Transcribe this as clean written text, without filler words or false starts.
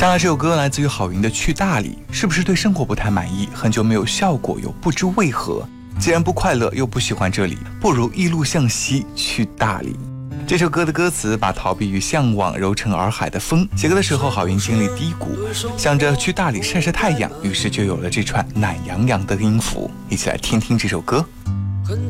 下来这首歌来自于郝云的《去大理》，是不是对生活不太满意，很久没有笑过，又不知为何？既然不快乐又不喜欢这里，不如一路向西去大理。这首歌的歌词把逃避与向往揉成洱海的风。写歌的时候，郝云经历低谷，想着去大理晒晒太阳，于是就有了这串懒洋洋的音符。一起来听听这首歌。